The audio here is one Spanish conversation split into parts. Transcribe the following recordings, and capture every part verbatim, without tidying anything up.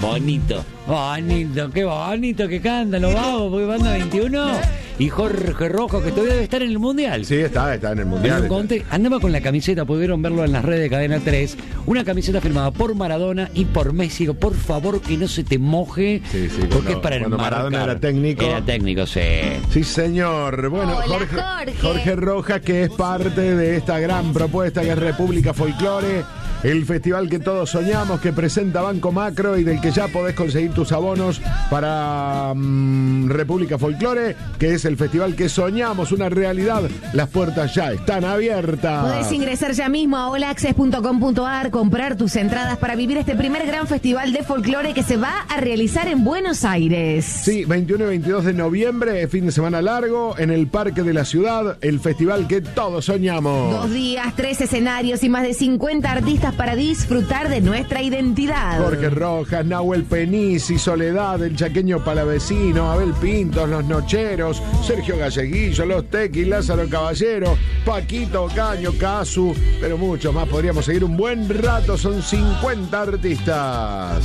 Bonito, bonito, qué bonito que cantan los vagos, porque banda veintiuno. Y Jorge Rojas, que todavía debe estar en el Mundial. Sí, está, está en el Mundial. Conte, andaba con la camiseta, pudieron verlo en las redes de Cadena tres, una camiseta firmada por Maradona y por Messi. Por favor, que no se te moje, sí, sí, porque cuando, es para cuando enmarcar. Maradona era técnico. Era técnico, sí. Sí, señor. Bueno, Hola, Jorge, Jorge. Jorge Rojas, que es parte de esta gran propuesta que es República Folclore, el festival que todos soñamos, que presenta Banco Macro y del que ya podés conseguir tus abonos para um, República Folclore, que es el festival que soñamos, una realidad. Las puertas ya están abiertas. Podés ingresar ya mismo a all access punto com punto a r, comprar tus entradas para vivir este primer gran festival de folclore que se va a realizar en Buenos Aires. Sí, veintiuno y veintidós de noviembre, fin de semana largo, en el Parque de la Ciudad, el festival que todos soñamos. Dos días, tres escenarios y más de cincuenta artistas para disfrutar de nuestra identidad. Jorge Rojas, Nahuel Penisi, Soledad, el chaqueño palavecino, Abel Pintos, Los Nocheros, Sergio Galleguillo, Los Tequis, Lázaro Caballero, Paquito Caño, Casu, pero muchos más. Podríamos seguir un buen rato, son cincuenta artistas.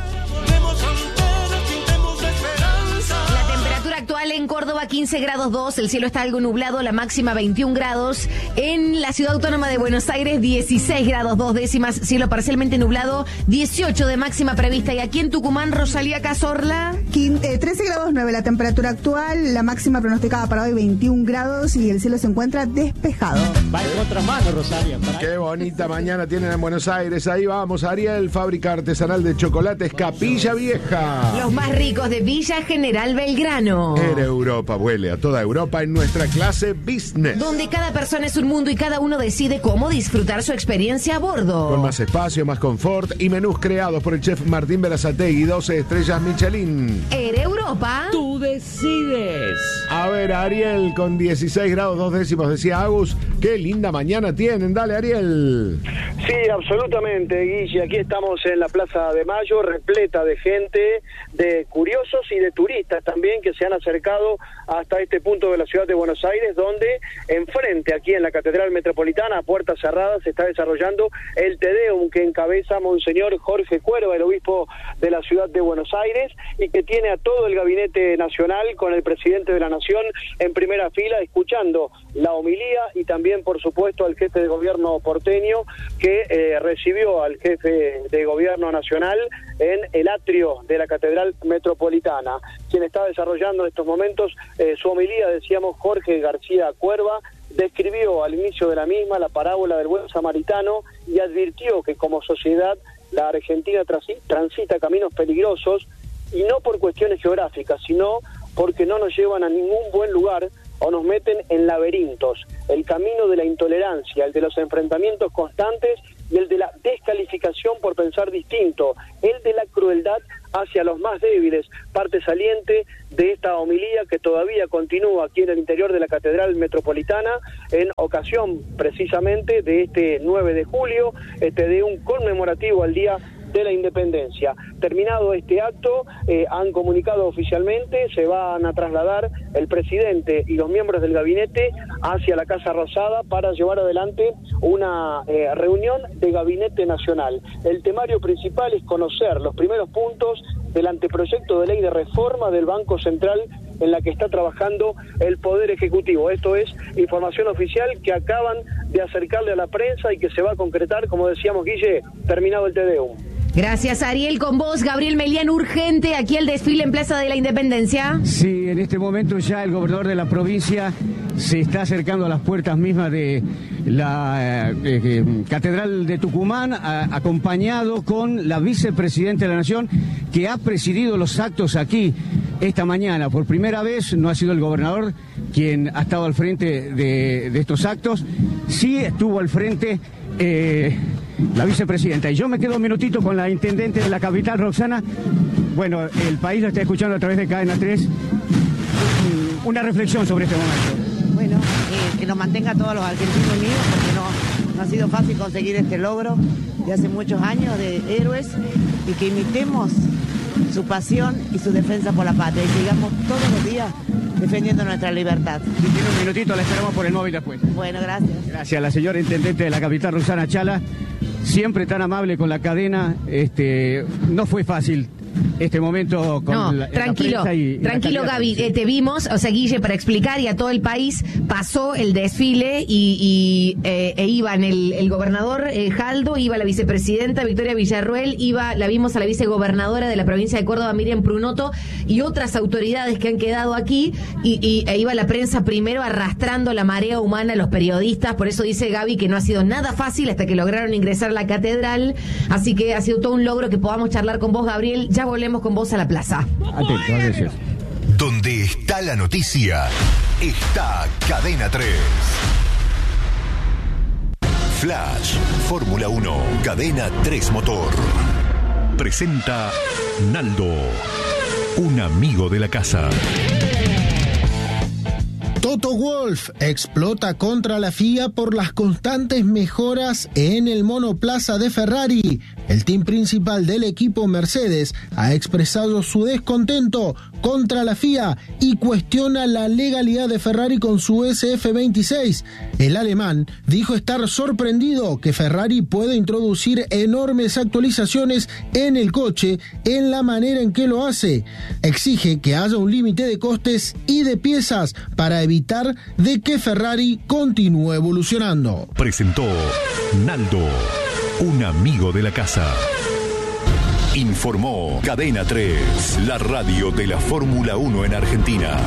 Actual en Córdoba quince grados dos, el cielo está algo nublado, la máxima veintiún grados. En la ciudad autónoma de Buenos Aires dieciséis grados dos décimas, cielo parcialmente nublado, dieciocho de máxima prevista. Y aquí en Tucumán, Rosalía Cazorla. trece grados nueve la temperatura actual, la máxima pronosticada para hoy veintiún grados y el cielo se encuentra despejado. Va en otra mano, Rosario. Qué bonita mañana tienen en Buenos Aires. Ahí vamos, Ariel, fábrica artesanal de chocolates Capilla Vieja. Los más ricos de Villa General Belgrano. Era Europa, huele a toda Europa en nuestra clase business. Donde cada persona es un mundo y cada uno decide cómo disfrutar su experiencia a bordo. Con más espacio, más confort y menús creados por el chef Martín Berazategui, doce estrellas Michelin. Era Europa. Tú decides. A ver, Ariel, con dieciséis grados dos décimos, decía Agus, qué linda mañana tienen. Dale, Ariel. Sí, absolutamente, Guille. Aquí estamos en la Plaza de Mayo, repleta de gente, de curiosos y de turistas también que se han acercado hasta este punto de la ciudad de Buenos Aires, donde enfrente, aquí en la Catedral Metropolitana, a puertas cerradas, se está desarrollando el Te Deum que encabeza Monseñor Jorge Cuerva, el obispo de la ciudad de Buenos Aires, y que tiene a todo el gabinete nacional con el presidente de la Nación en primera fila, escuchando la homilía, y también, por supuesto, al jefe de gobierno porteño, que eh, recibió al jefe de gobierno nacional en el atrio de la Catedral Metropolitana. Quien está desarrollando en estos momentos eh, su homilía, decíamos, Jorge García Cuerva, describió al inicio de la misma la parábola del buen samaritano y advirtió que como sociedad la Argentina transita caminos peligrosos, y no por cuestiones geográficas, sino porque no nos llevan a ningún buen lugar o nos meten en laberintos. El camino de la intolerancia, el de los enfrentamientos constantes y el de la descalificación por pensar distinto, el de la crueldad hacia los más débiles, parte saliente de esta homilía que todavía continúa aquí en el interior de la Catedral Metropolitana, en ocasión precisamente de este nueve de julio, este de un conmemorativo al Día de la Independencia. Terminado este acto, eh, han comunicado oficialmente, se van a trasladar el presidente y los miembros del gabinete hacia la Casa Rosada para llevar adelante una eh, reunión de gabinete nacional. El temario principal es conocer los primeros puntos del anteproyecto de ley de reforma del Banco Central en la que está trabajando el Poder Ejecutivo. Esto es información oficial que acaban de acercarle a la prensa y que se va a concretar, como decíamos, Guille, terminado el Te Deum. Gracias, Ariel. Con vos, Gabriel Melián, urgente aquí el desfile en Plaza de la Independencia. Sí, en este momento ya el gobernador de la provincia se está acercando a las puertas mismas de la eh, eh, Catedral de Tucumán, a, acompañado con la vicepresidenta de la Nación, que ha presidido los actos aquí esta mañana. Por primera vez no ha sido el gobernador quien ha estado al frente de, de estos actos, sí estuvo al frente eh, la vicepresidenta. Y yo me quedo un minutito con la intendente de la capital, Roxana. Bueno, el país lo está escuchando a través de Cadena tres. Una reflexión sobre este momento. Bueno, eh, que nos mantenga a todos los argentinos unidos, porque no, no ha sido fácil conseguir este logro de hace muchos años de héroes, y que imitemos su pasión y su defensa por la patria y sigamos todos los días defendiendo nuestra libertad. Si tiene un minutito, la esperamos por el móvil después. Bueno, gracias. Gracias a la señora intendente de la capital, Roxana Chala, siempre tan amable con la cadena. Este, no fue fácil este momento con No, la, tranquilo, la prensa y, tranquilo y la Gaby, sí. eh, te vimos, o sea, Guille, para explicar, y a todo el país pasó el desfile y, y eh, e iban el, el gobernador eh, Jaldo, iba la vicepresidenta Victoria Villarruel, iba, la vimos a la vicegobernadora de la provincia de Córdoba, Miriam Prunoto, y otras autoridades que han quedado aquí, y, y e iba la prensa primero arrastrando la marea humana a los periodistas, por eso dice Gaby que no ha sido nada fácil hasta que lograron ingresar a la catedral, así que ha sido todo un logro que podamos charlar con vos, Gabriel. Ya volvemos con vos a la plaza. Atento, gracias. Donde está la noticia, está Cadena tres. Flash, Fórmula uno, Cadena tres Motor. Presenta Naldo, un amigo de la casa. Toto Wolff explota contra la F I A por las constantes mejoras en el monoplaza de Ferrari. El team principal del equipo Mercedes ha expresado su descontento contra la F I A y cuestiona la legalidad de Ferrari con su S F veintiséis. El alemán dijo estar sorprendido que Ferrari pueda introducir enormes actualizaciones en el coche en la manera en que lo hace. Exige que haya un límite de costes y de piezas para evitar de que Ferrari continúe evolucionando. Presentó Naldo, un amigo de la casa. Informó Cadena tres, la radio de la Fórmula uno en Argentina.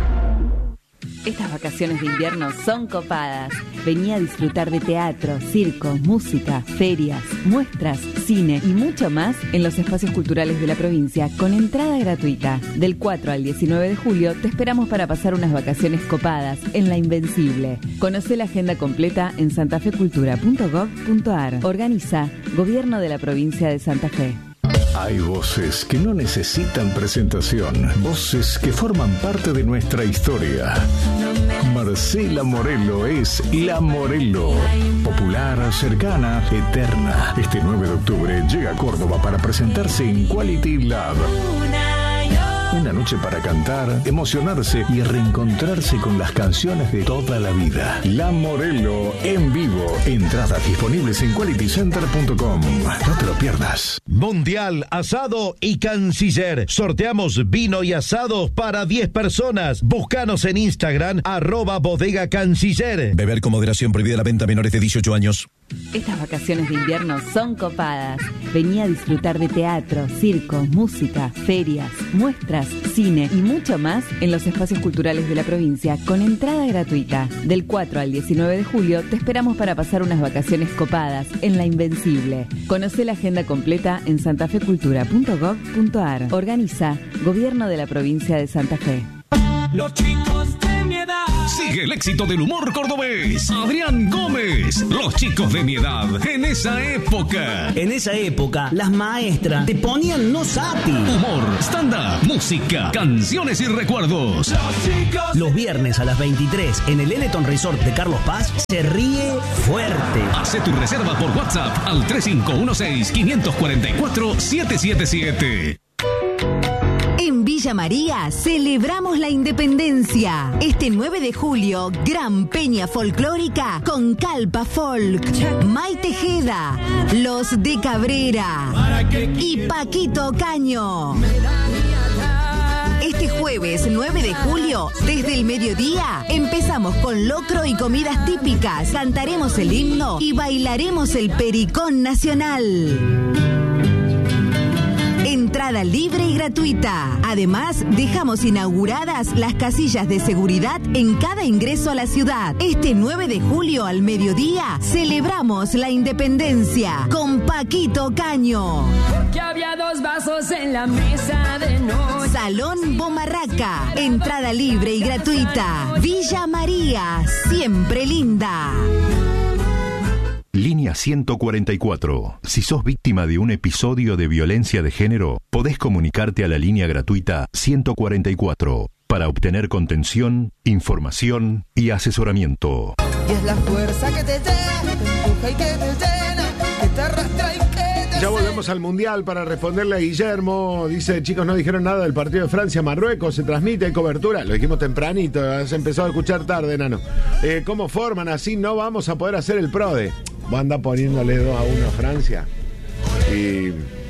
Estas vacaciones de invierno son copadas. Vení a disfrutar de teatro, circo, música, ferias, muestras, cine y mucho más en los espacios culturales de la provincia con entrada gratuita. Del cuatro al diecinueve de julio te esperamos para pasar unas vacaciones copadas en La Invencible. Conocé la agenda completa en santafecultura punto gov punto ar. Organiza Gobierno de la Provincia de Santa Fe. Hay voces que no necesitan presentación, voces que forman parte de nuestra historia. Marcela Morelo es La Morelo, popular, cercana, eterna. Este nueve de octubre llega a Córdoba para presentarse en Quality Lab. Una noche para cantar, emocionarse y reencontrarse con las canciones de toda la vida. La Morelo en vivo. Entradas disponibles en quality center punto com. No te lo pierdas. Mundial Asado y Canciller. Sorteamos vino y asados para diez personas. Búscanos en Instagram, arroba bodega canciller. Beber con moderación, prohibida la venta a menores de dieciocho años. Estas vacaciones de invierno son copadas. Vení a disfrutar de teatro, circo, música, ferias, muestras, cine y mucho más en los espacios culturales de la provincia con entrada gratuita. Del cuatro al diecinueve de julio te esperamos para pasar unas vacaciones copadas en La Invencible. Conocé la agenda completa en santafecultura punto gov punto ar. Organiza Gobierno de la Provincia de Santa Fe. Los chicos de mi edad. Sigue el éxito del humor cordobés. Adrián Gómez. Los chicos de mi edad. En esa época. En esa época, las maestras te ponían no sati. Humor, stand-up, música, canciones y recuerdos. Los chicos. Los viernes a las veintitrés en el Eleton Resort de Carlos Paz se ríe fuerte. Hace tu reserva por WhatsApp al tres cinco uno seis, cinco cuatro cuatro, siete siete siete. En Villa María celebramos la independencia. Este nueve de julio, gran peña folclórica con Calpa Folk, Maite Tejeda, Los de Cabrera y Paquito Caño. Este jueves nueve de julio, desde el mediodía, empezamos con locro y comidas típicas. Cantaremos el himno y bailaremos el pericón nacional. Entrada libre y gratuita. Además, dejamos inauguradas las casillas de seguridad en cada ingreso a la ciudad. Este nueve de julio al mediodía celebramos la independencia con Paquito Caño. Porque había dos vasos en la mesa de noche. Salón Bomarraca. Entrada libre y gratuita. Villa María, siempre linda. Línea ciento cuarenta y cuatro. Si sos víctima de un episodio de violencia de género, podés comunicarte a la línea gratuita ciento cuarenta y cuatro para obtener contención, información y asesoramiento. Y es la fuerza que te llena, que te empuja y que te llena, que te arrastra y que te... Ya volvemos al Mundial para responderle a Guillermo. Dice, chicos, no dijeron nada del partido de Francia-Marruecos. Se transmite, hay cobertura. Lo dijimos tempranito, has empezado a escuchar tarde, nano. Eh, ¿Cómo forman? Así no vamos a poder hacer el PRODE. Vos andás poniéndole dos a uno a Francia. Y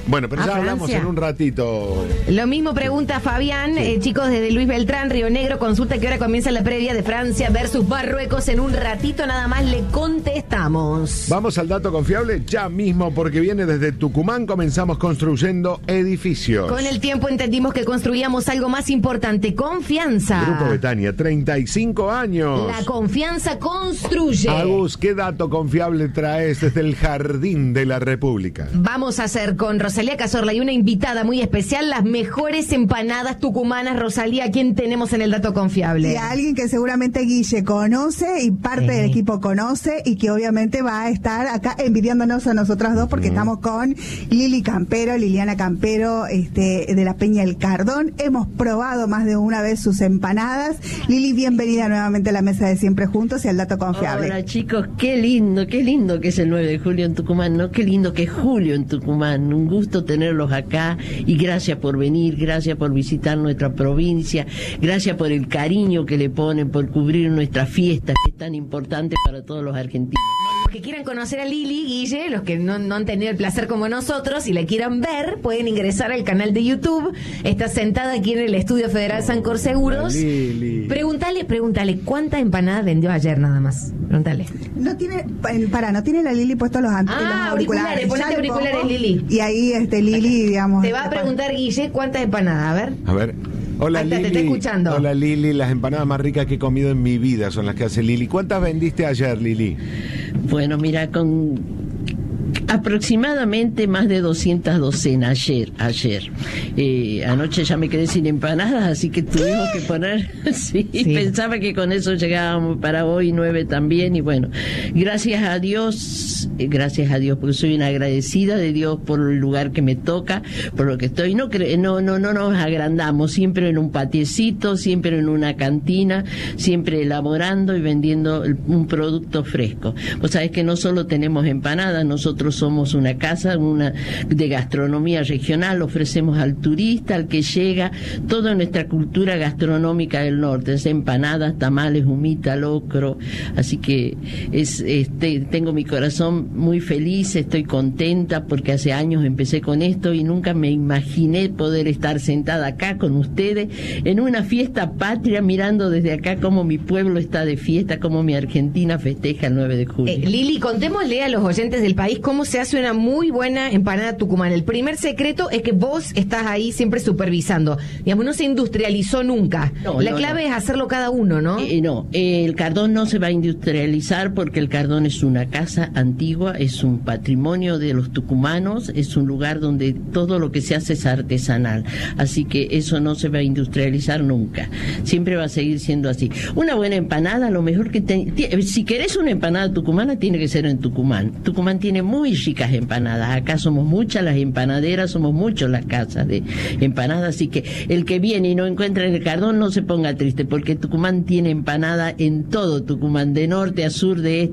Bueno, pero ¿A ya Francia? hablamos en un ratito. Lo mismo pregunta Fabián, Sí. eh, chicos desde Luis Beltrán, Río Negro, consulta que hora comienza la previa de Francia versus Marruecos. En un ratito nada más le contestamos. Vamos al dato confiable ya mismo porque viene desde Tucumán. Comenzamos construyendo edificios. Con el tiempo entendimos que construíamos algo más importante, confianza. Grupo Betania, treinta y cinco años. La confianza construye. Agus, ¿qué dato confiable traes desde el Jardín de la República? Vamos a hacer con Rosalía Cazorla y una invitada muy especial las mejores empanadas tucumanas. Rosalía, ¿quién tenemos en el dato confiable? Y a alguien que seguramente Guille conoce y parte del equipo conoce y que obviamente va a estar acá envidiándonos a nosotras dos porque estamos con Lili Campero, Liliana Campero, este, de la Peña El Cardón. Hemos probado más de una vez sus empanadas. Lili, bienvenida nuevamente a la mesa de Siempre Juntos y al dato confiable. Hola chicos, qué lindo, qué lindo que es el nueve de julio en Tucumán, ¿no? Qué lindo que es julio en Tucumán. Un gusto tenerlos acá y gracias por venir, gracias por visitar nuestra provincia, gracias por el cariño que le ponen, por cubrir nuestras fiestas que es tan importante para todos los argentinos. Los que quieran conocer a Lili, Guille, los que no, no han tenido el placer como nosotros y la quieran ver, pueden ingresar al canal de YouTube. Está sentada aquí en el Estudio Federal Sancor Seguros. Lili. Pregúntale, pregúntale, ¿cuántas empanadas vendió ayer nada más? Pregúntale. No tiene, eh, para, no tiene la Lili puesto los, ant- Ah, los auriculares, auriculares. ponete Ya le auriculares, pongo. Lili. Y ahí este Lili, digamos. Te va a preguntar, Guille, ¿cuántas empanadas? A ver. A ver. Hola, Ahí está, te Lili. está escuchando. Hola, Lili. Las empanadas más ricas que he comido en mi vida son las que hace Lili. ¿Cuántas vendiste ayer, Lili? Bueno, mira, con aproximadamente más de doscientas docenas ayer. ayer. Eh, anoche ya me quedé sin empanadas, así que tuvimos que poner... sí, Sí. pensaba que con eso llegábamos para hoy nueve también. Y bueno, gracias a Dios, eh, gracias a Dios, porque soy una agradecida de Dios por el lugar que me toca, por lo que estoy. No, cre- no, no, no nos agrandamos, siempre en un patiecito, siempre en una cantina, siempre elaborando y vendiendo el- un producto fresco. Vos sabés que no solo tenemos empanadas, nosotros somos una casa una de gastronomía regional, ofrecemos al turista, al que llega, toda nuestra cultura gastronómica del norte, es empanadas, tamales, humita, locro, así que es, este, tengo mi corazón muy feliz, estoy contenta porque hace años empecé con esto y nunca me imaginé poder estar sentada acá con ustedes en una fiesta patria, mirando desde acá cómo mi pueblo está de fiesta, cómo mi Argentina festeja el nueve de julio. Eh, Lili, contémosle a los oyentes del país cómo se hace una muy buena empanada tucumana. El primer secreto es que vos estás ahí siempre supervisando. Digamos, no se industrializó nunca. No, La no, clave no. es hacerlo cada uno, ¿no? Eh, no, eh, el Cardón no se va a industrializar porque el Cardón es una casa antigua, es un patrimonio de los tucumanos, es un lugar donde todo lo que se hace es artesanal. Así que eso no se va a industrializar nunca. Siempre va a seguir siendo así. Una buena empanada, lo mejor que... Te, ti- si querés una empanada tucumana, tiene que ser en Tucumán. Tucumán tiene muy ricas empanadas. Acá somos muchas las empanaderas, somos muchos las casas de empanadas. Así que el que viene y no encuentra en el Cardón, no se ponga triste, porque Tucumán tiene empanada en todo Tucumán, de norte a sur, de este.